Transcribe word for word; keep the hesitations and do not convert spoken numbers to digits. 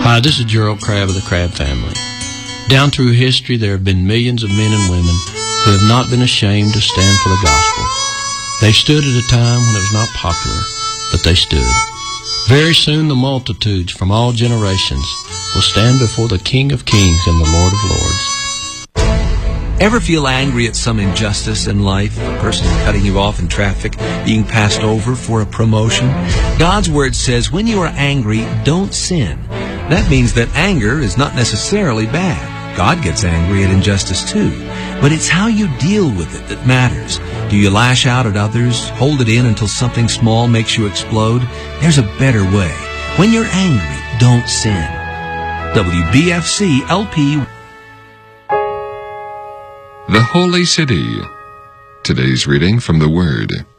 Hi, this is Gerald Crabb of the Crabb family. Down through history, there have been millions of men and women who have not been ashamed to stand for the gospel. They stood at a time when it was not popular, but they stood. Very soon the multitudes from all generations will stand before the King of Kings and the Lord of Lords. Ever feel angry at some injustice in life? A person cutting you off in traffic, being passed over for a promotion? God's Word says when you are angry, don't sin. That means that anger is not necessarily bad. God gets angry at injustice too. But it's how you deal with it that matters. Do you lash out at others, hold it in until something small makes you explode? There's a better way. When you're angry, don't sin. W B F C L P. The Holy City. Today's reading from the Word.